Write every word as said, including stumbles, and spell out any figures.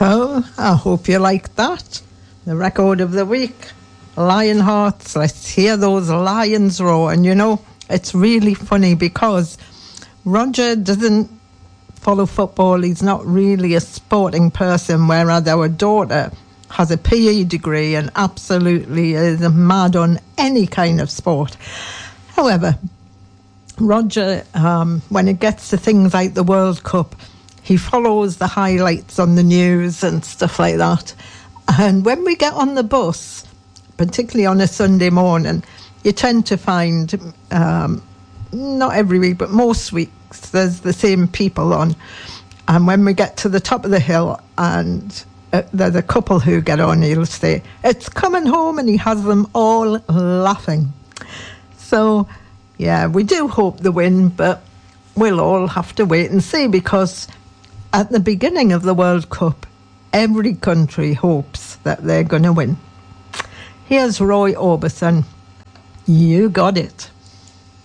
Oh, I hope you like that. The record of the week, Lion Hearts. Let's hear those lions roar. And you know, it's really funny because Roger doesn't follow football. He's not really a sporting person, whereas our daughter has a P E degree and absolutely is mad on any kind of sport. However, Roger, um, when it gets to things like the World Cup, he follows the highlights on the news and stuff like that. And when we get on the bus, particularly on a Sunday morning, you tend to find, um, not every week, but most weeks, there's the same people on. And when we get to the top of the hill and uh, there's a couple who get on, he'll say, "It's coming home," and he has them all laughing. So, yeah, we do hope they win, but we'll all have to wait and see, because at the beginning of the World Cup, every country hopes that they're going to win. Here's Roy Orbison. You got it.